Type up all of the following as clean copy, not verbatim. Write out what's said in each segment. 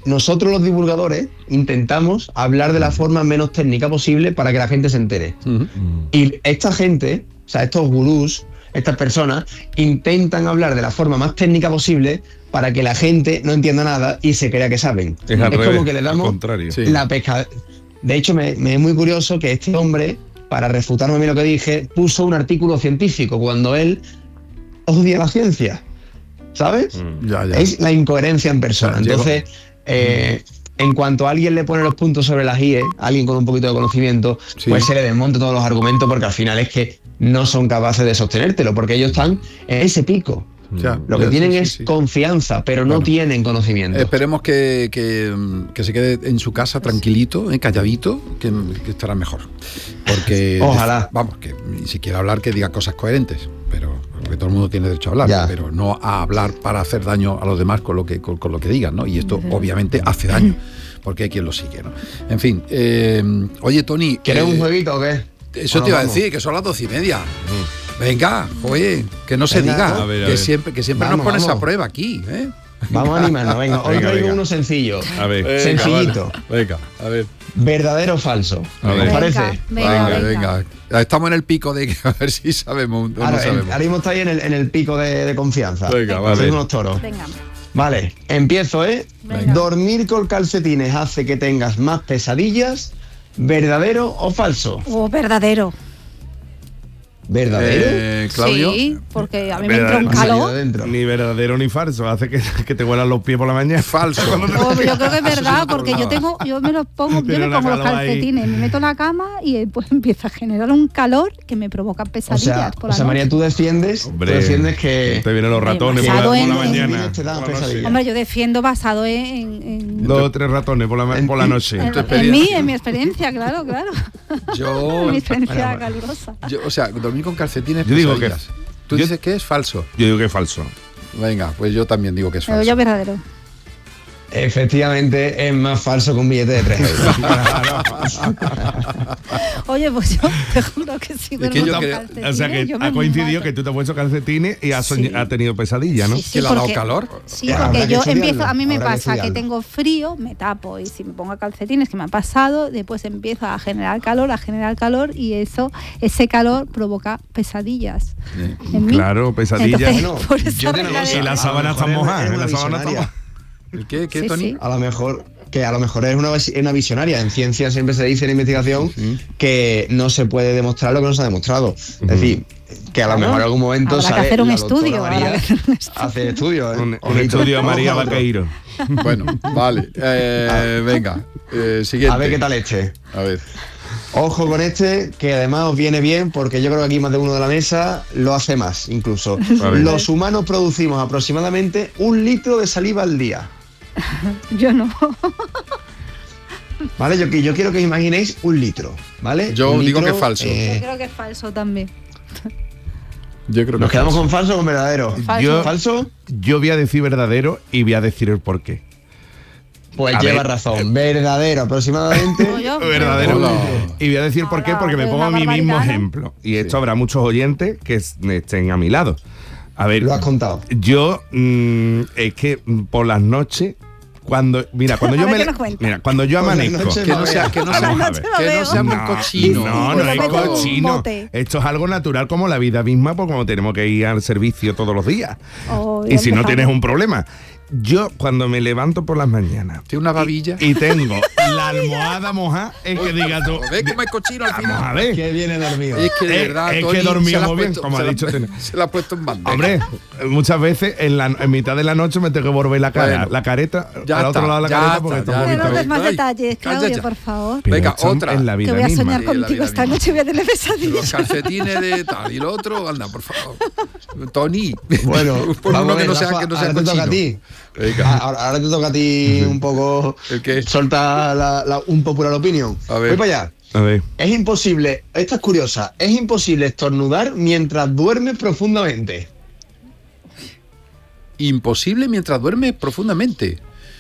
nosotros los divulgadores intentamos hablar de la forma menos técnica posible para que la gente se entere. Y esta gente, o sea, estos gurús, estas personas, intentan hablar de la forma más técnica posible para que la gente no entienda nada y se crea que saben. Es al revés, como que le damos la pesca. De hecho, me es muy curioso que este hombre, para refutarme a mí lo que dije, puso un artículo científico cuando él odia la ciencia, ¿sabes? Es la incoherencia en persona. Entonces, en cuanto a alguien le pone los puntos sobre las IE, alguien con un poquito de conocimiento, pues se le desmonta todos los argumentos, porque al final es que no son capaces de sostenértelo, porque ellos están en ese pico. Lo que tienen es confianza, pero no tienen conocimiento. Esperemos que se quede en su casa tranquilito, calladito, que estará mejor. Porque ojalá. Vamos, que si quiere hablar, que diga cosas coherentes, pero porque todo el mundo tiene derecho a hablar, pero no a hablar para hacer daño a los demás con lo que digan, ¿no? Y esto obviamente hace daño, porque hay quien lo sigue, ¿no? En fin, oye, Tony, ¿quieres un jueguito o qué? Eso te iba a decir, que son las 12:30. Venga, oye, que no se diga, a ver. Que siempre nos pones a prueba aquí, ¿eh? Vamos a animarnos, venga. Hoy traigo uno sencillo. A ver. Sencillito. Venga, a ver. ¿Verdadero o falso? ¿Os parece? Venga. Estamos en el pico de a ver si sabemos o no sabemos. Ahora mismo está ahí en el pico de confianza. Venga, vale. Sois unos toros. Venga. Vale, empiezo, ¿eh? Venga. ¿Dormir con calcetines hace que tengas más pesadillas? ¿Verdadero o falso? Verdadero. ¿Verdadero? Claudio. Sí, porque a mí me entra un calor. Ni verdadero ni falso. Hace que te huelan los pies por la mañana. Falso. Yo creo que es verdad, porque yo me los pongo los calcetines, me meto en la cama y después empieza a generar un calor que me provoca pesadillas por la noche. María, tú defiendes que te vienen los ratones por la mañana. Hombre, yo defiendo basado en 2 o 3 ratones por la noche. En mi experiencia, claro. Mi experiencia calurosa. O sea, dormir con calcetines. Yo digo que tú dices que es falso. Yo digo que es falso. Venga, pues yo también digo que es falso. Yo verdadero. Efectivamente, es más falso que un billete de 3 euros. Oye, pues yo te juro que sí. Es que yo creo, o sea, que ha coincidido que tú te has puesto calcetines y has tenido pesadilla, ¿no? ¿Que le ha dado calor? Sí, porque yo empiezo, a mí me pasa que tengo frío, me tapo, y si me pongo calcetines, que me ha pasado, después empiezo a generar calor y ese calor provoca pesadillas. Claro, pesadillas. Entonces, y la sábana está mojada. ¿Qué, Tony? Sí. A lo mejor es una visionaria. En ciencia siempre se dice en investigación que no se puede demostrar lo que no se ha demostrado. Es decir, que a lo mejor en algún momento habrá que hacer un estudio. Hacer estudios. Un estudio a María Vaqueiro. Bueno, vale. Venga, siguiente. A ver qué tal este. A ver. Ojo con este, que además os viene bien, porque yo creo que aquí más de uno de la mesa lo hace más, incluso. Los humanos producimos aproximadamente 1 litro de saliva al día. Yo no. Vale, yo quiero que os imaginéis 1 litro, ¿vale? Yo digo que es falso. Yo creo que es falso también. ¿Nos quedamos con falso o con verdadero? ¿Falso? Yo voy a decir verdadero y voy a decir el porqué. Pues lleva razón, verdadero aproximadamente. Verdadero. Y voy a decir por qué, porque me pongo a mí mismo ejemplo. Y esto habrá muchos oyentes que estén a mi lado. A ver, lo has contado. Yo es que por las noches, cuando yo amanezco, que no seamos cochinos. No es cochino. Esto es algo natural como la vida misma, porque como tenemos que ir al servicio todos los días. Y si no tienes un problema. Yo cuando me levanto por las mañanas ¿tiene una babilla? Y tengo la almohada mojada, es que diga tú, ¿ves cómo es cochino al final? Vamos a ver. Que viene dormido. Es que de verdad, es que dormíamos bien, como ha dicho. Se la ha puesto en bandeja. Hombre, muchas veces en mitad de la noche me tengo que volver la careta al otro lado de la careta, porque está un poquito. No des más detalles, Claudio, por favor. Venga, otra. En la vida que voy a soñar misma. contigo esta noche, voy a tener pesadillas. Los calcetines de tal y lo otro, anda, por favor. Tony. Bueno, por uno que no sea ahora cochino. te toca a ti. Ahora te toca a ti un poco soltar un popular opinion. Voy para allá. A ver. Es imposible, esta es curiosa, es imposible estornudar mientras duermes profundamente. Imposible mientras duermes profundamente.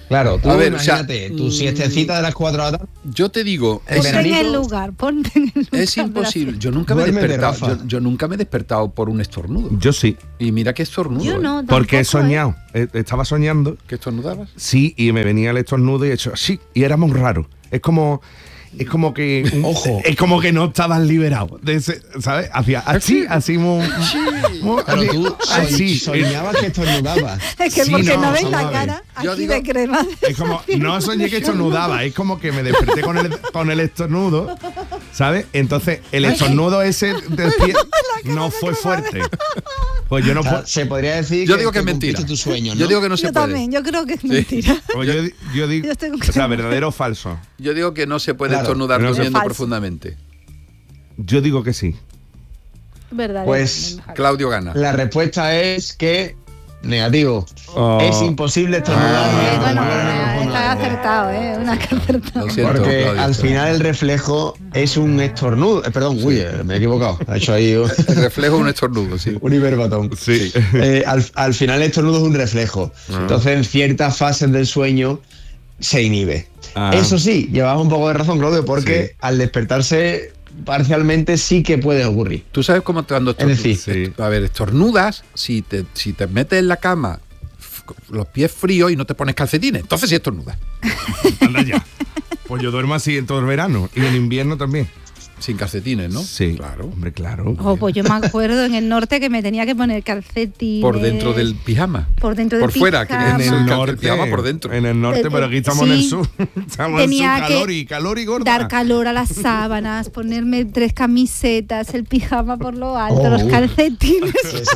Claro, tú imagínate, tu siestecita de las 4 de la tarde. Yo te digo, ponte en el lugar. Es imposible. Yo nunca me he despertado. Yo nunca me he despertado por un estornudo. Yo sí. Y mira qué estornudo. Yo no, porque he soñado. Estaba soñando. ¿Que estornudabas? Sí, y me venía el estornudo y he hecho así. Y era muy raro. Es como que ojo, es como que no estabas liberado de ese, ¿sabes? Hacía así muy pero tú soñabas que estornudabas. Es que porque no ves la cara aquí de crema. Es como, no soñé que estornudaba, es como que me desperté con el estornudo, ¿sabes? Entonces el estornudo ese no fue fuerte. Pues yo no puedo. Se podría decir. Yo digo que es mentira. Tu sueño, ¿no? Yo digo que no se puede. Yo también, yo creo que es mentira. Pues yo digo, o sea, verdadero o falso. Yo digo que no se puede estornudar durmiendo profundamente. Yo digo que sí. Verdadero. Pues Claudio gana. La respuesta es que negativo. Es imposible estornudar. Bueno, está acertado, una que acertado. Porque Claudio, al final el reflejo es un estornudo. Perdón, me he equivocado. Ha hecho ahí el reflejo es un estornudo, sí. Un hiperbatón. Sí. Al final el estornudo es un reflejo. Entonces en ciertas fases del sueño se inhibe. Eso sí, llevabas un poco de razón, Claudio, porque al despertarse parcialmente sí que puede ocurrir. Tú sabes cómo cuando estornudas, si te metes en la cama los pies fríos y no te pones calcetines, entonces sí estornudas. Anda ya. Pues yo duermo así en todo el verano y en invierno también. Sin calcetines, ¿no? Sí, claro, hombre, claro. Pues yo me acuerdo en el norte que me tenía que poner calcetines. Por dentro del pijama. Por dentro del pijama. Por fuera, que en el norte, pijama por dentro. En el norte, pero aquí estamos en el sur. Estamos tenía en el sur, calor y gorda. Dar calor a las sábanas, ponerme 3 camisetas, el pijama por lo alto, los calcetines.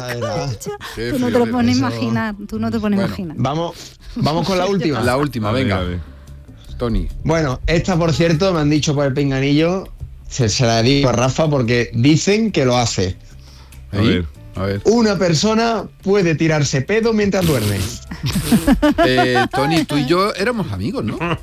Tú no te lo pones a imaginar. Tú no te pones a imaginar. Vamos con la última. La última, venga. Tony. Bueno, esta por cierto me han dicho por el pinganillo. Se la digo a Rafa porque dicen que lo hace. A ver. Una persona puede tirarse pedo mientras duerme. Tony, tú y yo éramos amigos, ¿no? O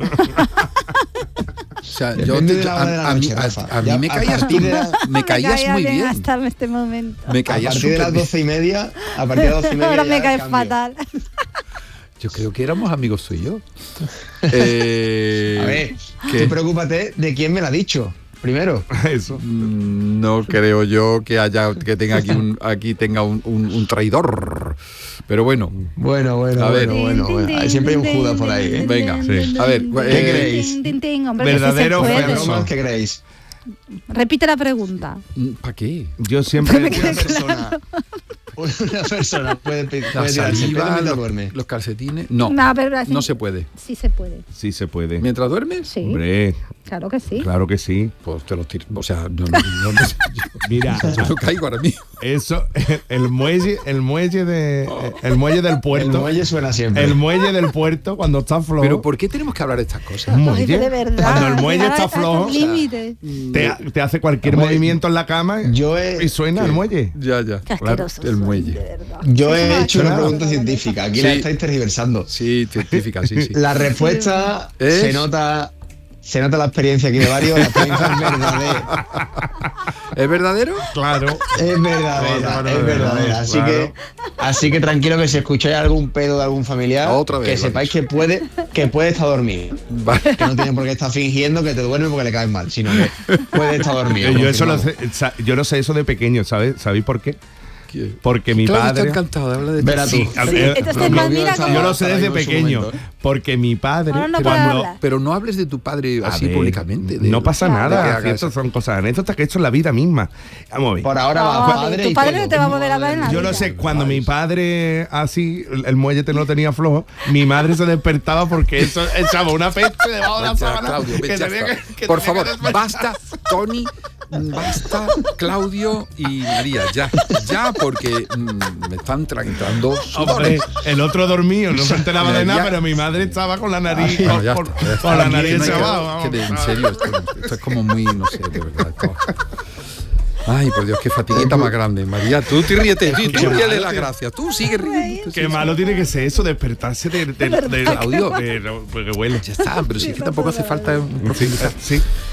sea, a mí me caías tú, me caías muy bien. Hasta este momento. Me caías a partir de las 12:30, a partir de las 12:30 ahora me caes fatal. Yo creo que éramos amigos tú y yo. A ver, tú preocúpate de quién me lo ha dicho. Primero. Eso. No creo yo que tenga aquí un traidor. Pero bueno. Bueno. Siempre hay un Judas por ahí, ¿eh? Venga. Sí. A ver, ¿qué creéis? ¿Verdadero o falso? ¿Qué creéis? Repite la pregunta. ¿Para qué? Yo siempre una persona puede tirarse pedo mientras duerme. Los calcetines, no se puede. Sí se puede. Sí se puede. ¿Mientras duermes? Sí. Hombre. Claro que sí. Claro que sí. Pues te los tiro. O sea, mira, yo no caigo ahora mismo. Eso, el muelle del puerto. El muelle suena siempre. El muelle del puerto cuando está flojo. Pero ¿por qué tenemos que hablar de estas cosas? Muelle. De verdad. Cuando el muelle está flojo, te hace cualquier movimiento en la cama y suena el muelle. Ya. Claro, el muelle. Yo he hecho una pregunta científica. Aquí la estáis tergiversando. Sí, científica, sí. La respuesta se nota la experiencia aquí de varios. La experiencia es verdadera. ¿Es verdadero? Claro. Es verdadera. Así que tranquilo, que si escucháis algún pedo de algún familiar, que sepáis que puede estar dormido. Vale. Que no tiene por qué estar fingiendo que te duerme porque le caes mal, sino que puede estar dormido. Yo no sé eso de pequeño, ¿sabéis por qué? Porque mi padre. Está encantado de hablar de Verás tú. Yo lo sé desde pequeño. Porque mi padre. Pero no hables de tu padre así públicamente. No pasa nada. Estas son cosas anécdotas que he hecho en la vida misma. Vamos a ver. Por ahora tu padre no te va a volver a ver en la vida. Yo lo sé, cuando mi padre así, el muelle no lo tenía flojo, mi madre se despertaba porque eso echaba una peste debajo de la sábana. Claudio, por favor, basta, Tony. Basta, Claudio y María, ya, porque me están entrando sudores. El otro dormido, no se enteraba de nada, pero mi madre estaba con la nariz con la nariz abajo. En serio, esto es como muy, no sé, de verdad. Ay, por Dios, qué fatiguita más grande. María, tú te ríete, tú ríele la gracia, tú sigue riendo. Qué malo tiene que ser eso, despertarse del audio. Porque huele. Ya está, pero sí que tampoco hace falta profundizar. Sí.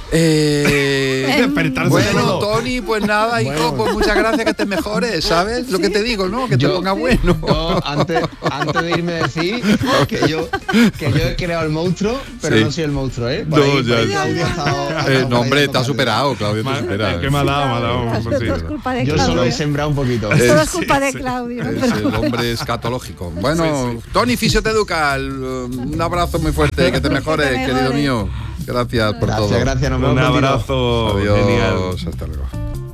Bueno, Tony, pues nada, hijo, pues muchas gracias, que te mejores, ¿sabes? Lo que te digo, ¿no? Que te ponga bueno. Yo, antes de irme a decir que yo he creado el monstruo, pero no soy el monstruo, ¿eh? No, hombre, está superado, Claudio, está superado. ¿Qué me ha dado? Yo solo he sembrado un poquito. Todo es culpa de Claudio. Es el hombre escatológico. Bueno, Tony Fisioteducal, un abrazo muy fuerte, que te mejores, querido mío. Gracias por todo. Gracias, un abrazo. Adiós. Genial. Hasta luego.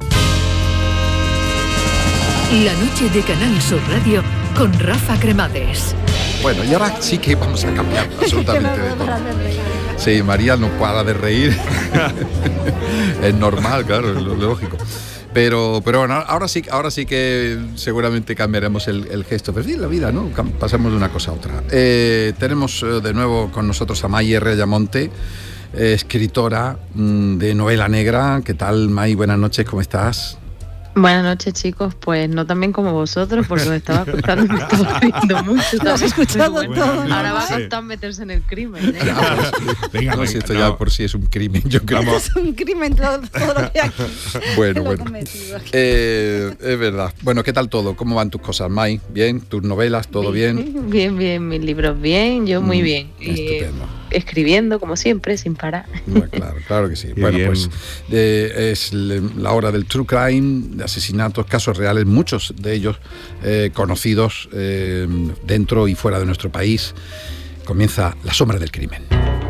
La noche de Canal Sur Radio con Rafa Cremades. Bueno, y ahora sí que vamos a cambiar absolutamente de todo. Sí, María no para de reír. Es normal, claro, es lógico. Pero bueno, ahora sí que seguramente cambiaremos el gesto. Pero sí, la vida, ¿no? Pasamos de una cosa a otra. Tenemos de nuevo con nosotros a May R. Ayamonte, escritora de novela negra. ¿Qué tal, May? Buenas noches, ¿cómo estás? Buenas noches, chicos. Pues no tan bien como vosotros, porque os estaba escuchando y me estaba riendo mucho. Lo has escuchado todo. Ahora va a costar meterse en el crimen, ¿eh? Venga, no, si esto ya por sí es un crimen, yo creo. Es un crimen todo lo que aquí. Bueno. Es verdad. Bueno, ¿qué tal todo? ¿Cómo van tus cosas, May? ¿Bien? ¿Tus novelas? ¿Todo bien? Bien. Mis libros bien, yo muy bien. Estupendo. Escribiendo, como siempre, sin parar. Claro que sí. Qué bueno, bien. Pues es la hora del true crime, de asesinatos, casos reales, muchos de ellos conocidos dentro y fuera de nuestro país. Comienza La sombra del crimen.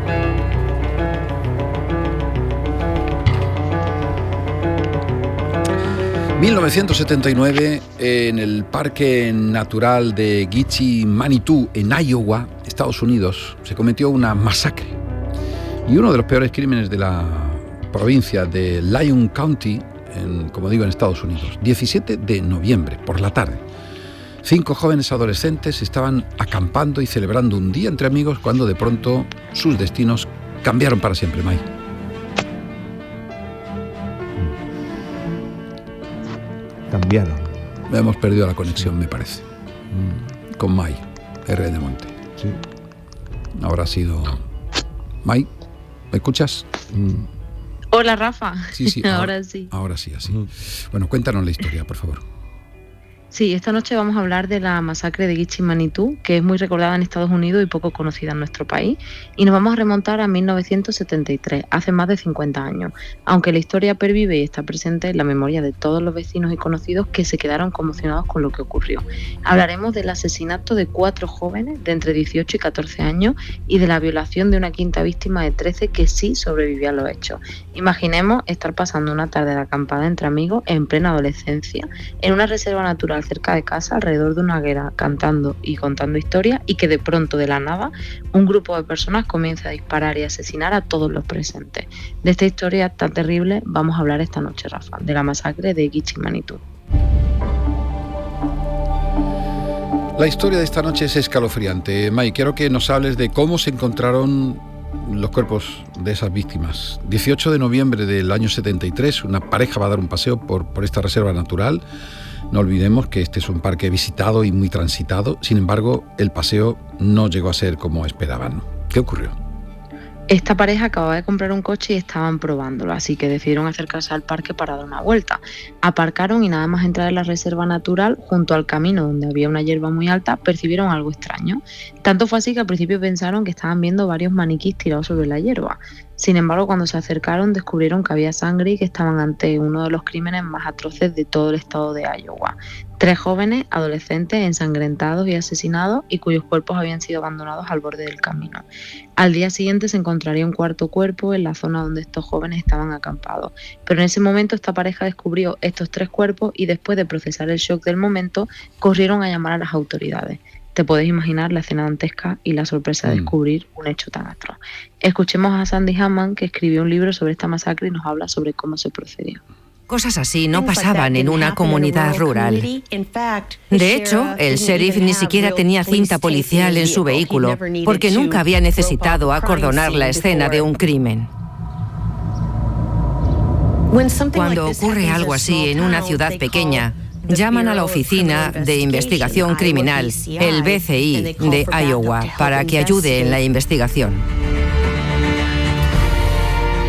En 1979, en el Parque Natural de Gitche-Manitou, en Iowa, Estados Unidos, se cometió una masacre. Y uno de los peores crímenes de la provincia de Lyon County, como digo, en Estados Unidos. 17 de noviembre, por la tarde. 5 jóvenes adolescentes estaban acampando y celebrando un día entre amigos cuando de pronto sus destinos cambiaron para siempre, May. Cambiaron. Hemos perdido la conexión, me parece. Con May R. Ayamonte. Sí. Habrá sido... May, ¿me escuchas? Hola, Rafa. Sí. Ahora sí. Ahora sí, así. Bueno, cuéntanos la historia, por favor. Sí, esta noche vamos a hablar de la masacre de Gitche-Manitou, que es muy recordada en Estados Unidos y poco conocida en nuestro país, y nos vamos a remontar a 1973, hace más de 50 años, aunque la historia pervive y está presente en la memoria de todos los vecinos y conocidos que se quedaron conmocionados con lo que ocurrió. Hablaremos del asesinato de 4 jóvenes de entre 18 y 14 años y de la violación de una quinta víctima de 13 que sí sobrevivió a los hechos. Imaginemos estar pasando una tarde de acampada entre amigos en plena adolescencia, en una reserva natural cerca de casa, alrededor de una hoguera, cantando y contando historias, y que de pronto, de la nada, un grupo de personas comienza a disparar y asesinar a todos los presentes. De esta historia tan terrible vamos a hablar esta noche, Rafa, de la masacre de Gitche-Manitou. La historia de esta noche es escalofriante. May, quiero que nos hables de cómo se encontraron los cuerpos de esas víctimas. 18 de noviembre del año 73, una pareja va a dar un paseo por esta reserva natural. No olvidemos que este es un parque visitado y muy transitado. Sin embargo, el paseo no llegó a ser como esperaban. ¿Qué ocurrió? Esta pareja acababa de comprar un coche y estaban probándolo, así que decidieron acercarse al parque para dar una vuelta. Aparcaron y nada más entrar en la reserva natural, junto al camino donde había una hierba muy alta, percibieron algo extraño. Tanto fue así que al principio pensaron que estaban viendo varios maniquís tirados sobre la hierba. Sin embargo, cuando se acercaron descubrieron que había sangre y que estaban ante uno de los crímenes más atroces de todo el estado de Iowa. 3 jóvenes adolescentes ensangrentados y asesinados y cuyos cuerpos habían sido abandonados al borde del camino. Al día siguiente se encontraría un cuarto cuerpo en la zona donde estos jóvenes estaban acampados. Pero en ese momento esta pareja descubrió estos 3 cuerpos y después de procesar el shock del momento, corrieron a llamar a las autoridades. Te puedes imaginar la escena dantesca y la sorpresa de descubrir un hecho tan atroz. Escuchemos a Sandy Hammond, que escribió un libro sobre esta masacre y nos habla sobre cómo se procedió. Cosas así no pasaban en una comunidad rural. De hecho, el sheriff ni siquiera tenía cinta policial en su vehículo, porque nunca había necesitado acordonar la escena de un crimen. Cuando ocurre algo así en una ciudad pequeña, llaman a la Oficina de Investigación Criminal, el BCI de Iowa, para que ayude en la investigación.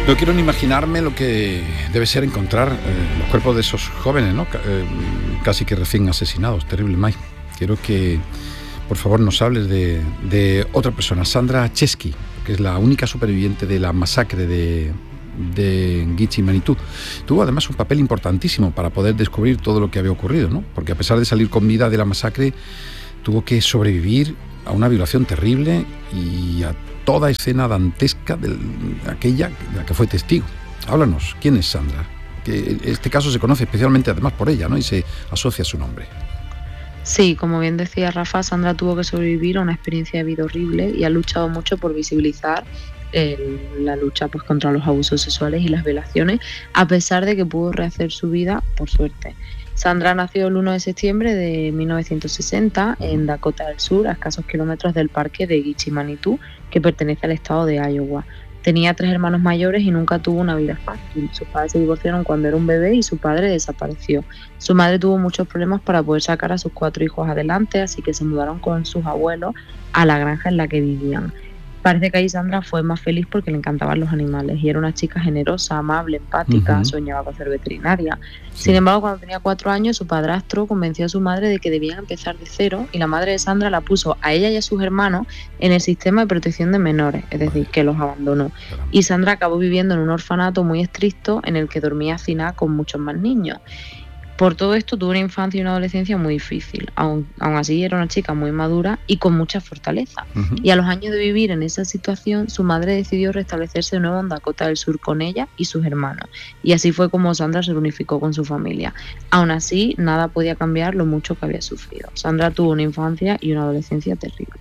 No quiero ni imaginarme lo que debe ser encontrar los cuerpos de esos jóvenes, ¿no? Casi que recién asesinados. Terrible, Mike. Quiero que, por favor, nos hables de otra persona, Sandra Chesky, que es la única superviviente de la masacre de Gitche Manitou. Tuvo además un papel importantísimo para poder descubrir todo lo que había ocurrido, ¿no? Porque a pesar de salir con vida de la masacre, tuvo que sobrevivir a una violación terrible y a toda escena dantesca de aquella de la que fue testigo. Háblanos, ¿quién es Sandra? Que este caso se conoce especialmente además por ella, ¿no? Y se asocia a su nombre. Sí, como bien decía Rafa, Sandra tuvo que sobrevivir a una experiencia de vida horrible y ha luchado mucho por visibilizar la lucha pues contra los abusos sexuales y las violaciones, a pesar de que pudo rehacer su vida, por suerte. Sandra nació el 1 de septiembre de 1960 en Dakota del Sur, a escasos kilómetros del parque de Gitche Manitou, que pertenece al estado de Iowa. Tenía 3 hermanos mayores y nunca tuvo una vida fácil. Sus padres se divorciaron cuando era un bebé y su padre desapareció. Su madre tuvo muchos problemas para poder sacar a sus 4 hijos adelante, así que se mudaron con sus abuelos a la granja en la que vivían. Parece que ahí Sandra fue más feliz porque le encantaban los animales y era una chica generosa, amable, empática, soñaba con ser veterinaria. Sí. Sin embargo, cuando tenía 4 años, su padrastro convenció a su madre de que debían empezar de cero y la madre de Sandra la puso a ella y a sus hermanos en el sistema de protección de menores, es decir, que los abandonó. Y Sandra acabó viviendo en un orfanato muy estricto en el que dormía hacinada con muchos más niños. Por todo esto tuvo una infancia y una adolescencia muy difícil. Aún así era una chica muy madura y con mucha fortaleza. Y a los años de vivir en esa situación, su madre decidió restablecerse de nuevo en Dakota del Sur con ella y sus hermanos. Y así fue como Sandra se reunificó con su familia. Aún así, nada podía cambiar lo mucho que había sufrido. Sandra tuvo una infancia y una adolescencia terrible.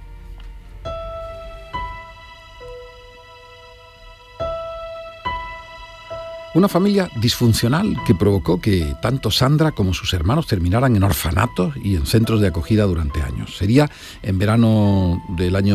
Una familia disfuncional que provocó que tanto Sandra como sus hermanos terminaran en orfanatos y en centros de acogida durante años. Sería en verano del año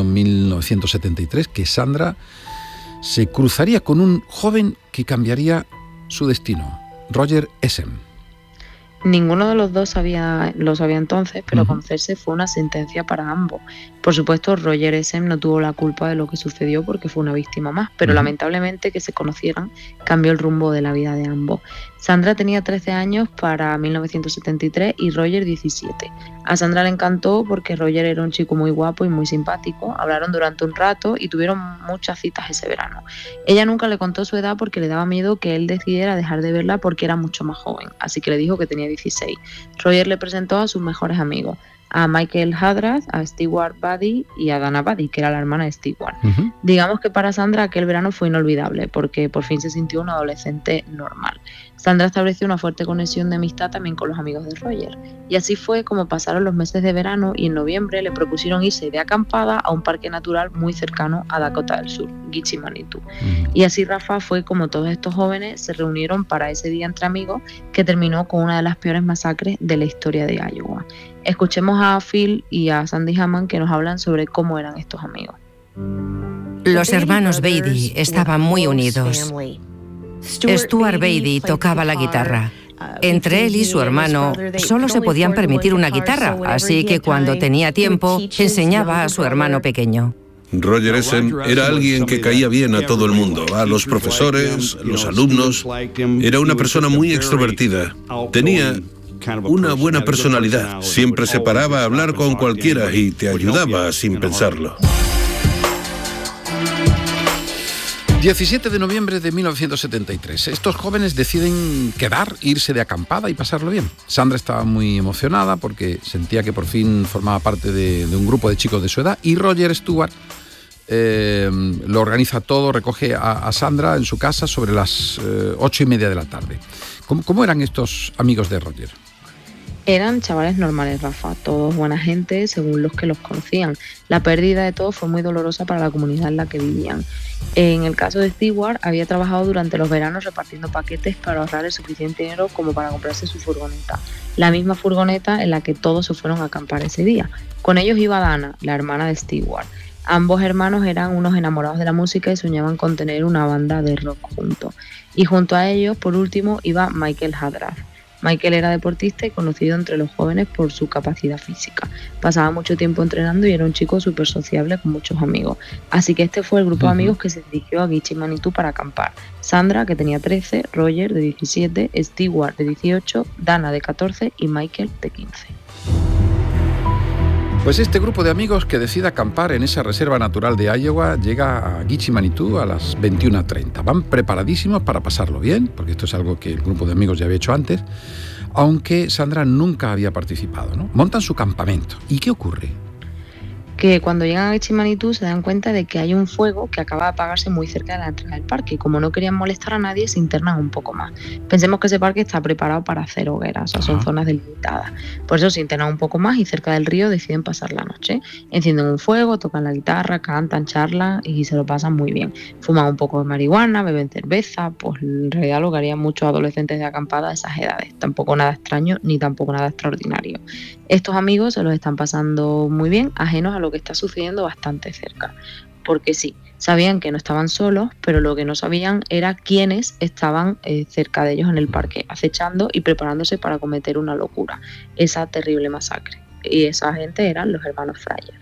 1973 que Sandra se cruzaría con un joven que cambiaría su destino, Roger Esem. Ninguno de los dos lo sabía entonces, pero conocerse fue una sentencia para ambos. Por supuesto, Roger Esem no tuvo la culpa de lo que sucedió porque fue una víctima más, pero lamentablemente que se conocieran cambió el rumbo de la vida de ambos. Sandra tenía 13 años para 1973 y Roger 17. A Sandra le encantó porque Roger era un chico muy guapo y muy simpático. Hablaron durante un rato y tuvieron muchas citas ese verano. Ella nunca le contó su edad porque le daba miedo que él decidiera dejar de verla porque era mucho más joven, así que le dijo que tenía 16. Roger le presentó a sus mejores amigos, a Michael Hadrath, a Stewart Buddy y a Dana Buddy, que era la hermana de Stewart. Digamos que para Sandra aquel verano fue inolvidable porque por fin se sintió una adolescente normal. Sandra estableció una fuerte conexión de amistad también con los amigos de Roger. Y así fue como pasaron los meses de verano y en noviembre le propusieron irse de acampada a un parque natural muy cercano a Dakota del Sur, Gitche Manitou. Y así, Rafa, fue como todos estos jóvenes se reunieron para ese día entre amigos que terminó con una de las peores masacres de la historia de Iowa. Escuchemos a Phil y a Sandy Hammond que nos hablan sobre cómo eran estos amigos. Los hermanos Beatty estaban muy unidos. Stuart Beatty tocaba la guitarra. Entre él y su hermano solo se podían permitir una guitarra, así que cuando tenía tiempo enseñaba a su hermano pequeño. Roger Esem era alguien que caía bien a todo el mundo, a los profesores, los alumnos. Era una persona muy extrovertida. Tenía una buena personalidad. Siempre se paraba a hablar con cualquiera y te ayudaba sin pensarlo. 17 de noviembre de 1973. Estos jóvenes deciden irse de acampada y pasarlo bien. Sandra estaba muy emocionada porque sentía que por fin formaba parte de un grupo de chicos de su edad y Roger Stewart lo organiza todo, recoge a Sandra en su casa sobre las 8:30 de la tarde. ¿Cómo eran estos amigos de Roger? Eran chavales normales, Rafa, todos buena gente según los que los conocían. La pérdida de todos fue muy dolorosa para la comunidad en la que vivían. En el caso de Stewart, había trabajado durante los veranos repartiendo paquetes para ahorrar el suficiente dinero como para comprarse su furgoneta. La misma furgoneta en la que todos se fueron a acampar ese día. Con ellos iba Dana, la hermana de Stewart. Ambos hermanos eran unos enamorados de la música y soñaban con tener una banda de rock juntos. Y junto a ellos, por último, iba Michael Hadrath. Michael era deportista y conocido entre los jóvenes por su capacidad física. Pasaba mucho tiempo entrenando y era un chico súper sociable con muchos amigos. Así que este fue el grupo de amigos que se dirigió a Guichi Manitou para acampar. Sandra, que tenía 13, Roger, de 17, Stewart, de 18, Dana, de 14 y Michael, de 15. Pues este grupo de amigos que decide acampar en esa reserva natural de Iowa llega a Guichi Manitou a las 21:30. Van preparadísimos para pasarlo bien, porque esto es algo que el grupo de amigos ya había hecho antes, aunque Sandra nunca había participado, ¿no? Montan su campamento. ¿Y qué ocurre? Que cuando llegan a Guichi Manitou se dan cuenta de que hay un fuego que acaba de apagarse muy cerca de la entrada del parque y como no querían molestar a nadie se internan un poco más. Pensemos que ese parque está preparado para hacer hogueras, o sea, son zonas delimitadas. Por eso se internan un poco más y cerca del río deciden pasar la noche. Encienden un fuego, tocan la guitarra, cantan, charlan y se lo pasan muy bien. Fuman un poco de marihuana, beben cerveza, pues en realidad lo que harían muchos adolescentes de acampada a esas edades. Tampoco nada extraño ni tampoco nada extraordinario. Estos amigos se los están pasando muy bien, ajenos a lo que está sucediendo bastante cerca. Porque sí, sabían que no estaban solos, pero lo que no sabían era quiénes estaban cerca de ellos en el parque, acechando y preparándose para cometer una locura, esa terrible masacre. Y esa gente eran los hermanos Fryer.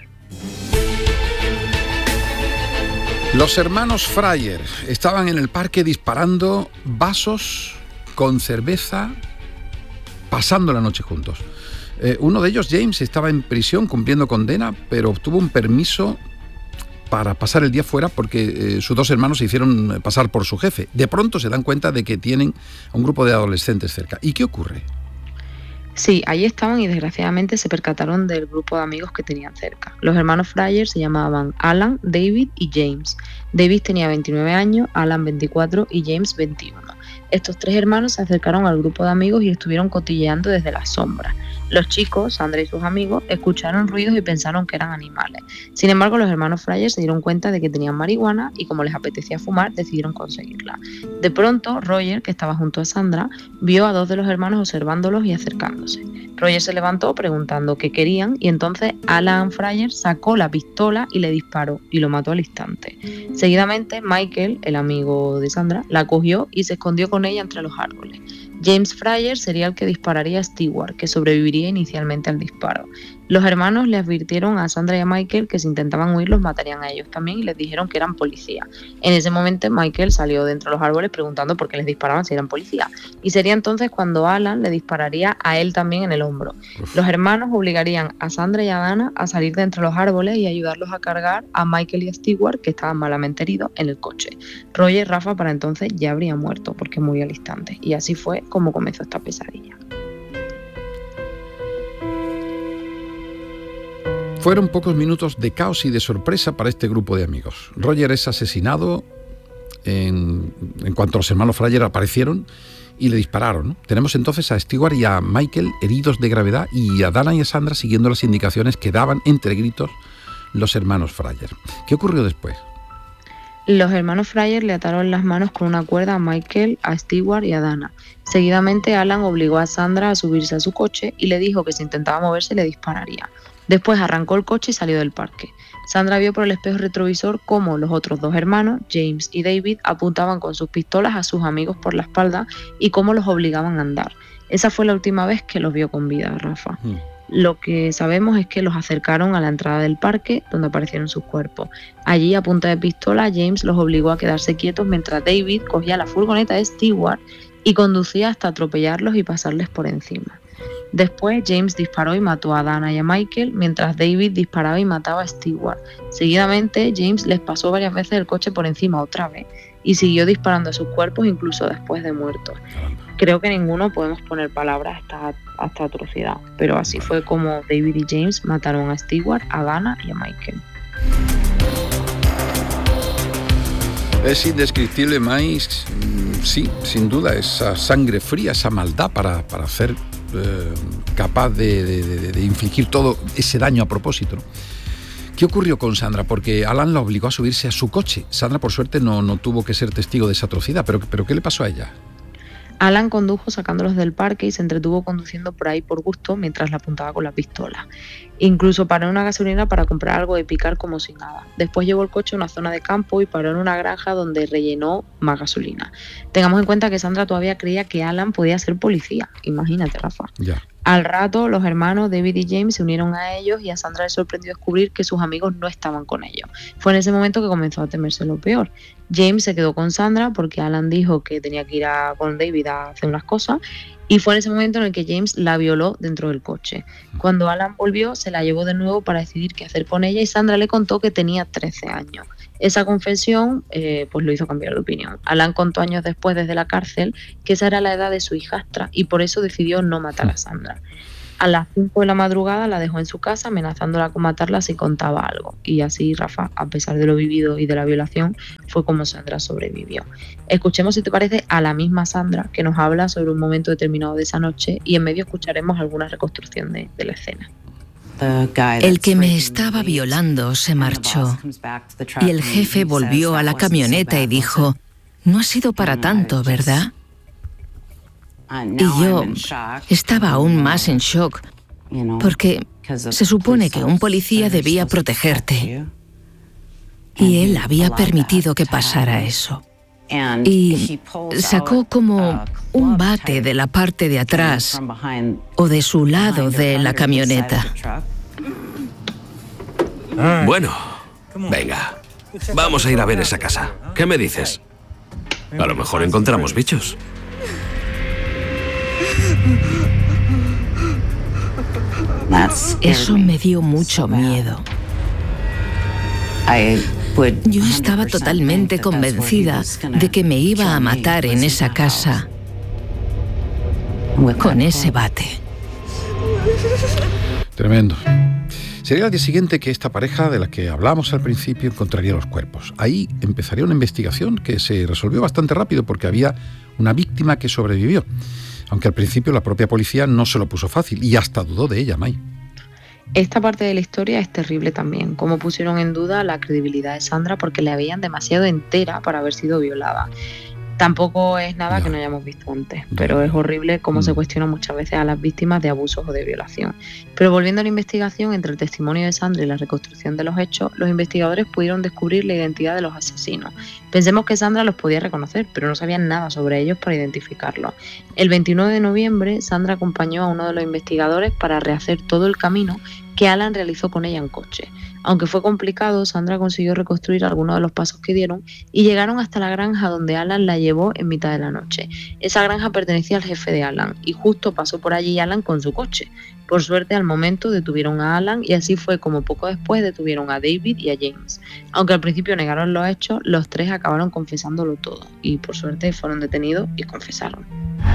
Los hermanos Fryer estaban en el parque disparando vasos con cerveza, pasando la noche juntos. Uno de ellos, James, estaba en prisión cumpliendo condena, pero obtuvo un permiso para pasar el día fuera porque sus dos hermanos se hicieron pasar por su jefe. De pronto se dan cuenta de que tienen un grupo de adolescentes cerca. ¿Y qué ocurre? Sí, allí estaban y desgraciadamente se percataron del grupo de amigos que tenían cerca. Los hermanos Fryer se llamaban Alan, David y James. David tenía 29 años, Alan 24 y James 21. Estos tres hermanos se acercaron al grupo de amigos y estuvieron cotilleando desde las sombras. Los chicos, Sandra y sus amigos, escucharon ruidos y pensaron que eran animales. Sin embargo, los hermanos Fryer se dieron cuenta de que tenían marihuana y como les apetecía fumar, decidieron conseguirla. De pronto, Roger, que estaba junto a Sandra, vio a dos de los hermanos observándolos y acercándose. Roger se levantó preguntando qué querían y entonces Alan Fryer sacó la pistola y le disparó y lo mató al instante. Seguidamente, Michael, el amigo de Sandra, la cogió y se escondió con ella entre los árboles. James Fryer sería el que dispararía a Stewart, que sobreviviría inicialmente al disparo. Los hermanos le advirtieron a Sandra y a Michael que si intentaban huir los matarían a ellos también y les dijeron que eran policías. En ese momento Michael salió de entre los árboles preguntando por qué les disparaban si eran policías. Y sería entonces cuando Alan le dispararía a él también en el hombro. Los hermanos obligarían a Sandra y a Dana a salir de entre los árboles y ayudarlos a cargar a Michael y a Stewart, que estaban malamente heridos, en el coche. Roger y Rafa para entonces ya habrían muerto porque murió al instante. Y así fue como comenzó esta pesadilla. Fueron pocos minutos de caos y de sorpresa para este grupo de amigos. Roger es asesinado en cuanto los hermanos Fryer aparecieron y le dispararon, ¿no? Tenemos entonces a Stewart y a Michael heridos de gravedad y a Dana y a Sandra siguiendo las indicaciones que daban entre gritos los hermanos Fryer. ¿Qué ocurrió después? Los hermanos Fryer le ataron las manos con una cuerda a Michael, a Stewart y a Dana. Seguidamente Alan obligó a Sandra a subirse a su coche y le dijo que si intentaba moverse le dispararía. Después arrancó el coche y salió del parque. Sandra vio por el espejo retrovisor cómo los otros dos hermanos, James y David, apuntaban con sus pistolas a sus amigos por la espalda y cómo los obligaban a andar. Esa fue la última vez que los vio con vida, Rafa. Lo que sabemos es que los acercaron a la entrada del parque, donde aparecieron sus cuerpos. Allí, a punta de pistola, James los obligó a quedarse quietos mientras David cogía la furgoneta de Stewart y conducía hasta atropellarlos y pasarles por encima. Después, James disparó y mató a Dana y a Michael, mientras David disparaba y mataba a Stewart. Seguidamente, James les pasó varias veces el coche por encima otra vez y siguió disparando a sus cuerpos incluso después de muertos. Creo que ninguno podemos poner palabras a esta atrocidad, pero así fue como David y James mataron a Stewart, a Dana y a Michael. Es indescriptible, Mais, sí, sin duda, esa sangre fría, esa maldad para ser capaz de infligir todo ese daño a propósito, ¿no? ¿Qué ocurrió con Sandra? Porque Alan la obligó a subirse a su coche. Sandra, por suerte, no tuvo que ser testigo de esa atrocidad, pero ¿qué le pasó a ella? Alan condujo sacándolos del parque y se entretuvo conduciendo por ahí por gusto mientras la apuntaba con la pistola. Incluso paró en una gasolinera para comprar algo de picar como si nada. Después llevó el coche a una zona de campo y paró en una granja donde rellenó más gasolina. Tengamos en cuenta que Sandra todavía creía que Alan podía ser policía. Imagínate, Rafa. Ya. Al rato, los hermanos David y James se unieron a ellos y a Sandra le sorprendió descubrir que sus amigos no estaban con ellos. Fue en ese momento que comenzó a temerse lo peor. James se quedó con Sandra porque Alan dijo que tenía que ir con David a hacer unas cosas, y fue en ese momento en el que James la violó dentro del coche. Cuando Alan volvió, se la llevó de nuevo para decidir qué hacer con ella y Sandra le contó que tenía 13 años. Esa confesión pues lo hizo cambiar de opinión. Alan contó años después desde la cárcel que esa era la edad de su hijastra y por eso decidió no matar a Sandra. A las 5 de la madrugada la dejó en su casa amenazándola con matarla si contaba algo. Y así, Rafa, a pesar de lo vivido y de la violación, fue como Sandra sobrevivió. Escuchemos, si te parece, a la misma Sandra que nos habla sobre un momento determinado de esa noche y en medio escucharemos alguna reconstrucción de la escena. El que me estaba violando se marchó y el jefe volvió a la camioneta y dijo: «No ha sido para tanto, ¿verdad?». Y yo estaba aún más en shock, porque se supone que un policía debía protegerte. Y él había permitido que pasara eso. Y sacó como un bate de la parte de atrás o de su lado de la camioneta. Bueno, venga, vamos a ir a ver esa casa. ¿Qué me dices? A lo mejor encontramos bichos. Eso me dio mucho miedo. Yo estaba totalmente convencida de que me iba a matar en esa casa con ese bate. Tremendo. Sería el día siguiente que esta pareja de la que hablamos al principio encontraría los cuerpos. Ahí empezaría una investigación que se resolvió bastante rápido porque había una víctima que sobrevivió. Aunque al principio la propia policía no se lo puso fácil y hasta dudó de ella, May. Esta parte de la historia es terrible también, como pusieron en duda la credibilidad de Sandra porque la veían demasiado entera para haber sido violada. Tampoco es nada que no hayamos visto antes, pero es horrible cómo se cuestiona muchas veces a las víctimas de abusos o de violación. Pero volviendo a la investigación, entre el testimonio de Sandra y la reconstrucción de los hechos, los investigadores pudieron descubrir la identidad de los asesinos. Pensemos que Sandra los podía reconocer, pero no sabían nada sobre ellos para identificarlos. El 29 de noviembre, Sandra acompañó a uno de los investigadores para rehacer todo el camino que Alan realizó con ella en coche. Aunque fue complicado, Sandra consiguió reconstruir algunos de los pasos que dieron y llegaron hasta la granja donde Alan la llevó en mitad de la noche. Esa granja pertenecía al jefe de Alan y justo pasó por allí Alan con su coche. Por suerte, al momento detuvieron a Alan y así fue como poco después detuvieron a David y a James. Aunque al principio negaron los hechos, los tres acabaron confesándolo todo y por suerte fueron detenidos y confesaron.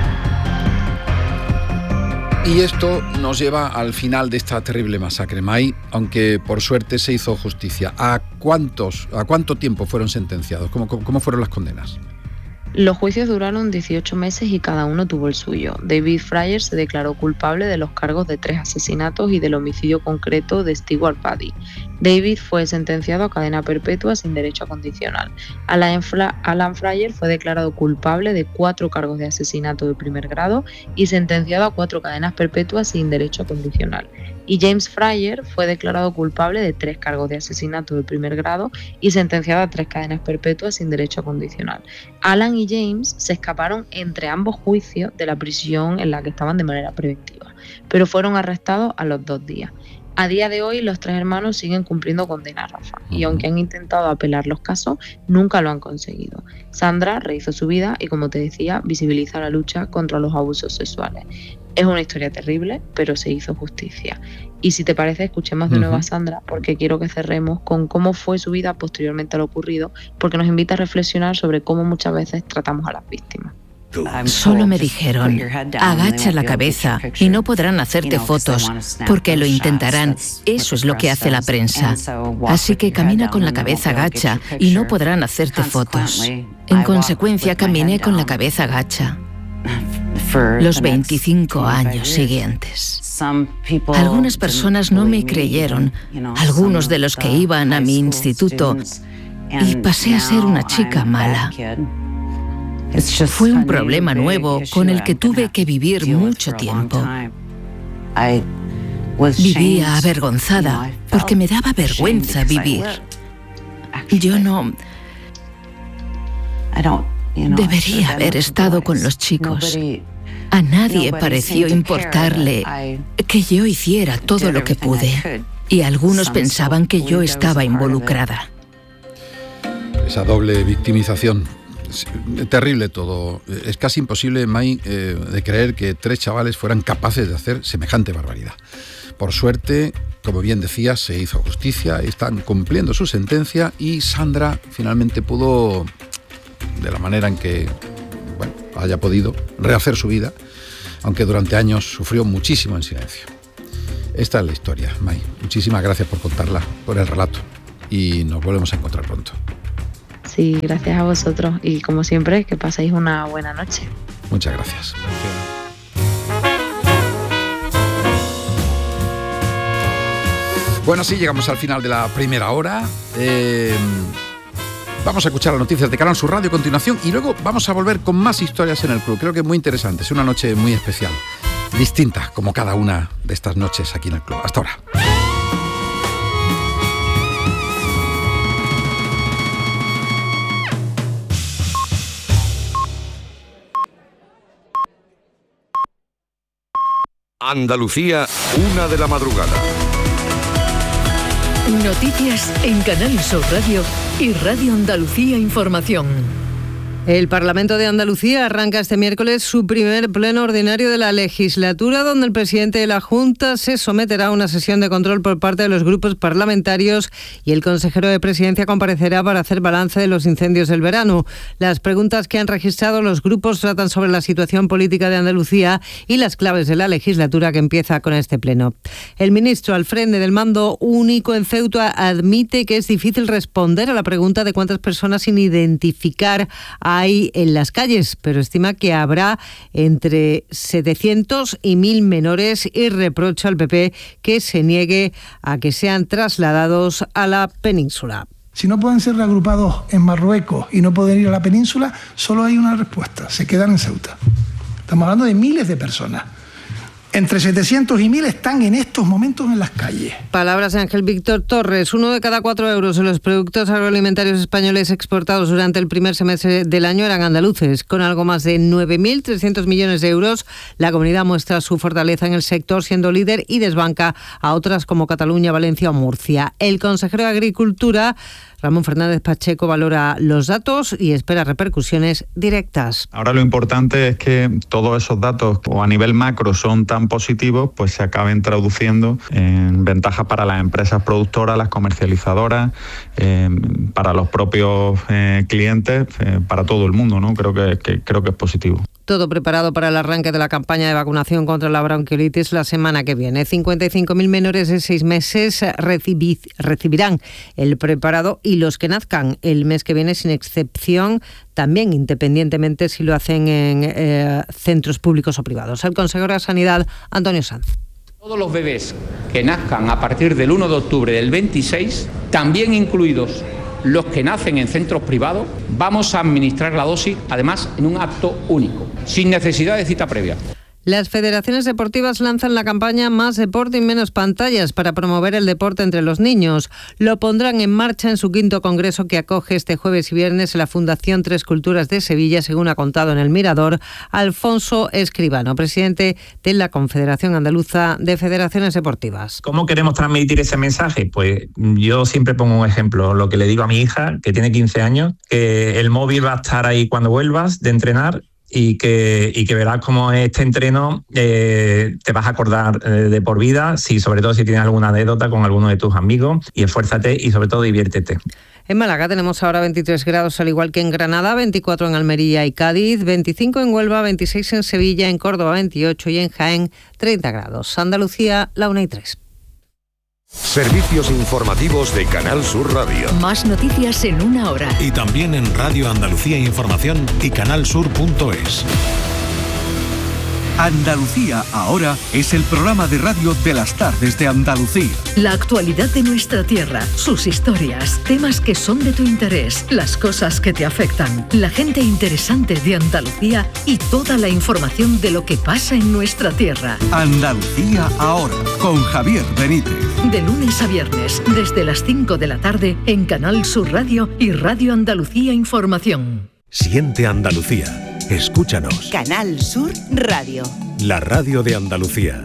Y esto nos lleva al final de esta terrible masacre, May, aunque por suerte se hizo justicia. ¿A cuánto tiempo fueron sentenciados? ¿Cómo fueron las condenas? Los juicios duraron 18 meses y cada uno tuvo el suyo. David Fryer se declaró culpable de los cargos de 3 asesinatos y del homicidio concreto de Stewart Paddy. David fue sentenciado a cadena perpetua sin derecho a condicional. Alan Fryer fue declarado culpable de 4 cargos de asesinato de primer grado y sentenciado a 4 cadenas perpetuas sin derecho a condicional. Y James Fryer fue declarado culpable de 3 cargos de asesinato de primer grado y sentenciado a 3 cadenas perpetuas sin derecho a condicional. Alan y James se escaparon entre ambos juicios de la prisión en la que estaban de manera preventiva, pero fueron arrestados a los 2 días. A día de hoy, los 3 hermanos siguen cumpliendo condena, Rafa, y aunque han intentado apelar los casos, nunca lo han conseguido. Sandra rehizo su vida y, como te decía, visibiliza la lucha contra los abusos sexuales. Es una historia terrible, pero se hizo justicia. Y si te parece, escuchemos de nuevo a Sandra, porque quiero que cerremos con cómo fue su vida posteriormente a lo ocurrido, porque nos invita a reflexionar sobre cómo muchas veces tratamos a las víctimas. Solo me dijeron: agacha la cabeza y no podrán hacerte fotos, porque lo intentarán. Eso es lo que hace la prensa. Así que camina con la cabeza gacha y no podrán hacerte fotos. En consecuencia, caminé con la cabeza gacha los 25 años siguientes. Algunas personas no me creyeron, algunos de los que iban a mi instituto, y pasé a ser una chica mala. Fue un problema nuevo con el que tuve que vivir mucho tiempo. Vivía avergonzada porque me daba vergüenza vivir. Yo no debería haber estado con los chicos. A nadie pareció importarle que yo hiciera todo lo que pude. Y algunos pensaban que yo estaba involucrada. Esa doble victimización. Es terrible todo. Es casi imposible, May, de creer que 3 chavales fueran capaces de hacer semejante barbaridad. Por suerte, como bien decías, se hizo justicia, están cumpliendo su sentencia y Sandra finalmente pudo, de la manera en que haya podido, rehacer su vida, aunque durante años sufrió muchísimo en silencio. Esta es la historia, May. Muchísimas gracias por contarla, por el relato, y nos volvemos a encontrar pronto. Sí, gracias a vosotros y como siempre, que paséis una buena noche. Muchas gracias. Bueno, sí, llegamos al final de la primera hora. Vamos a escuchar las noticias de Canal Sur Radio a continuación y luego vamos a volver con más historias en el club. Creo que es muy interesante, es una noche muy especial, distinta como cada una de estas noches aquí en el club. Hasta ahora. Andalucía, 1 de la madrugada. Noticias en Canal Sur Radio y Radio Andalucía Información. El Parlamento de Andalucía arranca este miércoles su primer pleno ordinario de la legislatura, donde el presidente de la Junta se someterá a una sesión de control por parte de los grupos parlamentarios y el consejero de Presidencia comparecerá para hacer balance de los incendios del verano. Las preguntas que han registrado los grupos tratan sobre la situación política de Andalucía y las claves de la legislatura que empieza con este pleno. El ministro al frente del mando único en Ceuta admite que es difícil responder a la pregunta de cuántas personas sin identificar hay en las calles, pero estima que habrá entre 700 y 1.000 menores y reprocha al PP que se niegue a que sean trasladados a la península. Si no pueden ser reagrupados en Marruecos y no pueden ir a la península, solo hay una respuesta: se quedan en Ceuta. Estamos hablando de miles de personas. Entre 700 y 1.000 están en estos momentos en las calles. Palabras de Ángel Víctor Torres. 1 de cada 4 euros de los productos agroalimentarios españoles exportados durante el primer semestre del año eran andaluces. Con algo más de 9.300 millones de euros, la comunidad muestra su fortaleza en el sector, siendo líder y desbanca a otras como Cataluña, Valencia o Murcia. El consejero de Agricultura, Ramón Fernández Pacheco, valora los datos y espera repercusiones directas. Ahora lo importante es que todos esos datos, o a nivel macro, son tan positivos, pues se acaben traduciendo en ventajas para las empresas productoras, las comercializadoras, para los propios clientes, para todo el mundo, ¿no? Creo que es positivo. Todo preparado para el arranque de la campaña de vacunación contra la bronquiolitis la semana que viene. 55.000 menores de 6 meses recibirán el preparado y los que nazcan el mes que viene, sin excepción, también independientemente si lo hacen en centros públicos o privados. El consejero de Sanidad, Antonio Sanz. Todos los bebés que nazcan a partir del 1 de octubre del 26, también incluidos los que nacen en centros privados, vamos a administrar la dosis, además, en un acto único, sin necesidad de cita previa. Las federaciones deportivas lanzan la campaña Más deporte y menos pantallas para promover el deporte entre los niños. Lo pondrán en marcha en su 5º congreso que acoge este jueves y viernes en la Fundación Tres Culturas de Sevilla, según ha contado en El Mirador Alfonso Escribano, presidente de la Confederación Andaluza de Federaciones Deportivas. ¿Cómo queremos transmitir ese mensaje? Pues yo siempre pongo un ejemplo, lo que le digo a mi hija, que tiene 15 años, que el móvil va a estar ahí cuando vuelvas de entrenar, y que verás cómo este entreno te vas a acordar de por vida, sobre todo si tienes alguna anécdota con alguno de tus amigos, y esfuérzate y sobre todo diviértete. En Málaga tenemos ahora 23 grados, al igual que en Granada, 24 en Almería y Cádiz, 25 en Huelva, 26 en Sevilla, en Córdoba 28 y en Jaén 30 grados. Andalucía, la 1:03. Servicios informativos de Canal Sur Radio. Más noticias en 1 hora. Y también en Radio Andalucía Información y canalsur.es. Andalucía Ahora es el programa de radio de las tardes de Andalucía. La actualidad de nuestra tierra, sus historias, temas que son de tu interés, las cosas que te afectan, la gente interesante de Andalucía y toda la información de lo que pasa en nuestra tierra. Andalucía Ahora, con Javier Benítez. De lunes a viernes, desde las 5 de la tarde, en Canal Sur Radio y Radio Andalucía Información. Siente Andalucía. Escúchanos. Canal Sur Radio. La radio de Andalucía.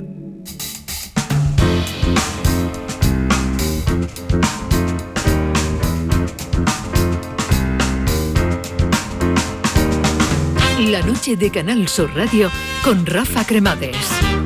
La noche de Canal Sur Radio con Rafa Cremades.